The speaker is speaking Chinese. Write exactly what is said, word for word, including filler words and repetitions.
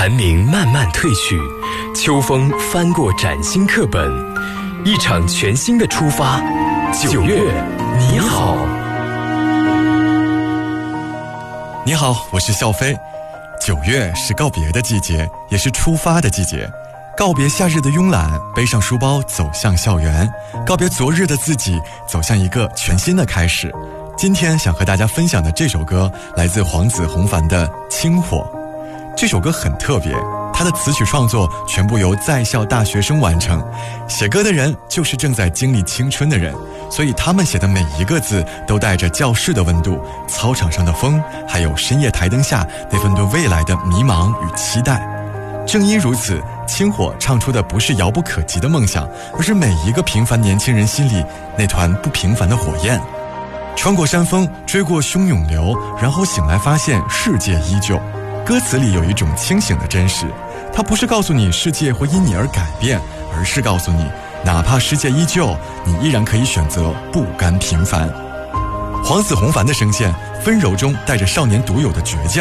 寒凝慢慢褪去，秋风翻过崭新课本，一场全新的出发。九月，你好。 你好，我是笑飞。九月是告别的季节，也是出发的季节。告别夏日的慵懒，背上书包走向校园，告别昨日的自己，走向一个全新的开始。今天想和大家分享的这首歌来自黄子弘凡的《清火》。这首歌很特别，它的词曲创作全部由在校大学生完成，写歌的人就是正在经历青春的人，所以他们写的每一个字都带着教室的温度、操场上的风，还有深夜台灯下那份对未来的迷茫与期待。正因如此，清火唱出的不是遥不可及的梦想，而是每一个平凡年轻人心里那团不平凡的火焰。穿过山峰，追过汹涌流，然后醒来发现世界依旧。歌词里有一种清醒的真实，它不是告诉你世界会因你而改变，而是告诉你，哪怕世界依旧，你依然可以选择不甘平凡。黄子弘凡的声线，温柔中带着少年独有的倔强。